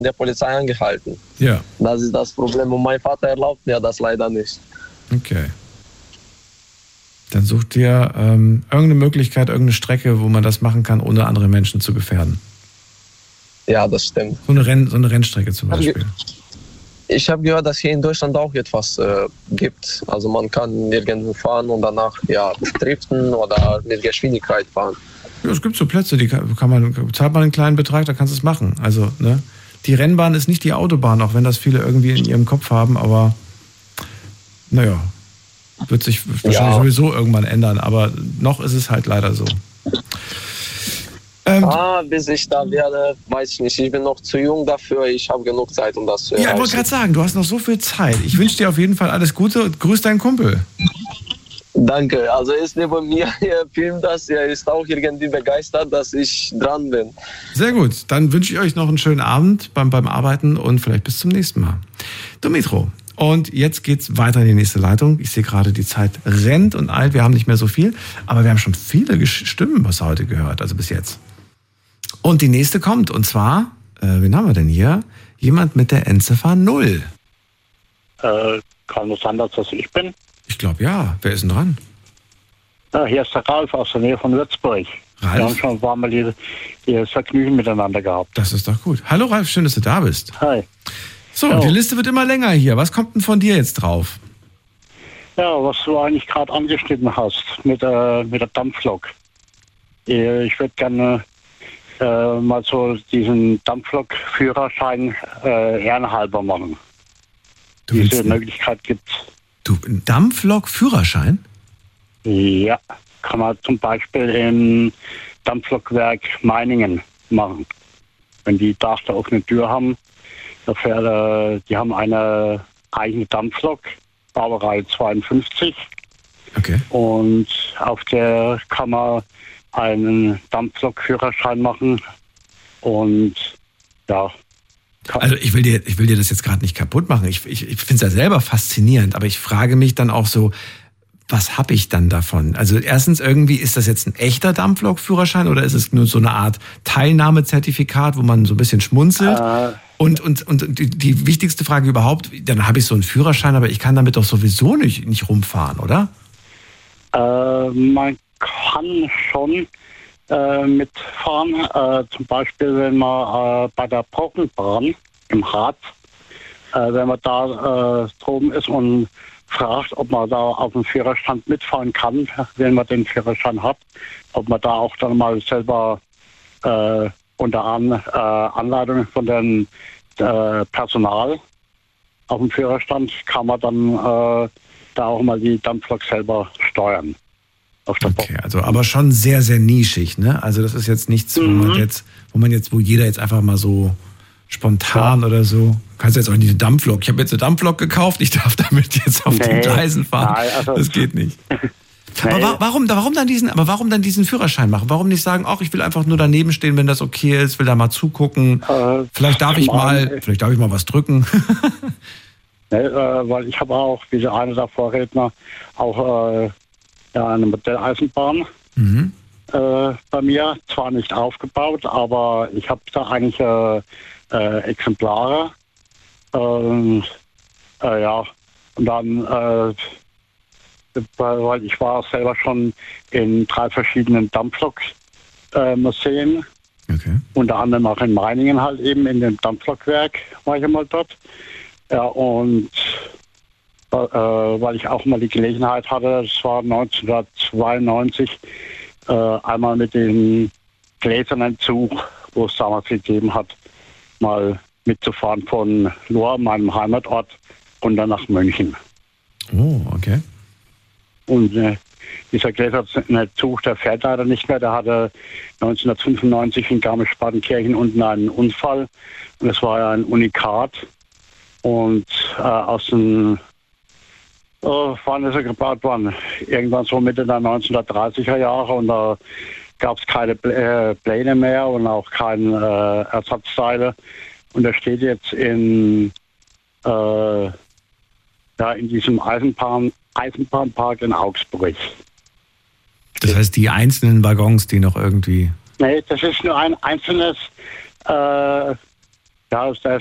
der Polizei angehalten. Ja. Das ist das Problem. Und mein Vater erlaubt mir das leider nicht. Okay. Dann sucht ihr irgendeine Möglichkeit, irgendeine Strecke, wo man das machen kann, ohne andere Menschen zu gefährden. Ja, das stimmt. So eine Rennstrecke zum Beispiel. Ich habe gehört, dass hier in Deutschland auch etwas gibt. Also man kann nirgendwo fahren und danach driften oder mit Geschwindigkeit fahren. Ja, es gibt so Plätze, die zahlt man einen kleinen Betrag, da kannst du es machen. Also, ne? Die Rennbahn ist nicht die Autobahn, auch wenn das viele irgendwie in ihrem Kopf haben, aber naja, wird sich wahrscheinlich sowieso irgendwann ändern, aber noch ist es halt leider so. Bis ich da werde, weiß ich nicht. Ich bin noch zu jung dafür. Ich habe genug Zeit, um das zu erreichen. Ja, ich wollte gerade sagen, du hast noch so viel Zeit. Ich wünsche dir auf jeden Fall alles Gute und grüß deinen Kumpel. Danke. Also er ist neben mir, er filmt das. Er ist auch irgendwie begeistert, dass ich dran bin. Sehr gut. Dann wünsche ich euch noch einen schönen Abend beim Arbeiten und vielleicht bis zum nächsten Mal. Dumitro. Und jetzt geht's weiter in die nächste Leitung. Ich sehe gerade, die Zeit rennt und eilt. Wir haben nicht mehr so viel, aber wir haben schon viele Stimmen, was heute gehört, also bis jetzt. Und die nächste kommt, und zwar, wen haben wir denn hier? Jemand mit der Endziffer 0. Kann es sein, dass das ich bin? Ich glaube, ja. Wer ist denn dran? Ja, hier ist der Ralf aus der Nähe von Würzburg. Ralf? Wir haben schon ein paar Mal das Vergnügen miteinander gehabt. Das ist doch gut. Hallo Ralf, schön, dass du da bist. Hi. So, die Liste wird immer länger hier. Was kommt denn von dir jetzt drauf? Ja, was du eigentlich gerade angeschnitten hast mit der Dampflok. Ich würde gerne mal so diesen Dampflok-Führerschein ehrenhalber machen. Diese Möglichkeit gibt's. Du, einen Dampflok-Führerschein? Ja, kann man zum Beispiel im Dampflokwerk Meiningen machen. Wenn die da auch eine Tür haben, die haben eine eigene Dampflok, Baureihe 52. Okay. Und auf der kann man einen Dampflok-Führerschein machen. Und ja. Also ich will dir das jetzt gerade nicht kaputt machen. Ich finde es ja selber faszinierend, aber ich frage mich dann auch so, was habe ich dann davon? Also erstens irgendwie, ist das jetzt ein echter Dampflok-Führerschein oder ist es nur so eine Art Teilnahmezertifikat, wo man so ein bisschen schmunzelt? Und die wichtigste Frage überhaupt, dann habe ich so einen Führerschein, aber ich kann damit doch sowieso nicht rumfahren, oder? Man kann schon mitfahren, zum Beispiel wenn man bei der Brockenbahn im Harz, wenn man da droben ist und fragt, ob man da auf dem Führerstand mitfahren kann, wenn man den Führerschein hat, ob man da auch dann mal selber unter Anleitung von dem Personal auf dem Führerstand kann man dann da auch mal die Dampflok selber steuern. Okay, also aber schon sehr, sehr nischig, ne? Also das ist jetzt nichts, wo jeder jetzt einfach mal so spontan oder so. Kannst du jetzt auch nicht eine Dampflok. Ich habe jetzt eine Dampflok gekauft, ich darf damit jetzt auf den Gleisen fahren. Nein, also, das geht nicht. Aber warum dann diesen Führerschein machen? Warum nicht sagen, ach, ich will einfach nur daneben stehen, wenn das okay ist, will da mal zugucken. Vielleicht darf ich mal was drücken. Weil ich habe auch, wie einer der Vorredner, auch eine Modelleisenbahn bei mir. Zwar nicht aufgebaut, aber ich habe da eigentlich Exemplare. Und dann, weil ich war selber schon in 3 verschiedenen Dampflok-Museen. Okay. Unter anderem auch in Meiningen halt eben, in dem Dampflokwerk war ich einmal dort. Ja, und weil ich auch mal die Gelegenheit hatte, das war 1992, einmal mit dem gläsernen Zug, wo es damals gegeben hat, mal mitzufahren von Lohr, meinem Heimatort, runter nach München. Oh, okay. Und dieser gläserne Zug, der fährt leider nicht mehr. Der hatte 1995 in Garmisch-Partenkirchen unten einen Unfall. Und das war ja ein Unikat. Und aus dem wann ist er gebaut worden? Irgendwann so Mitte der 1930er Jahre und da gab es keine Pläne mehr und auch keine Ersatzteile. Und er steht jetzt in diesem Eisenbahnpark in Augsburg. Das heißt, die einzelnen Waggons, die noch irgendwie... Nee, das ist nur ein einzelnes Ja, da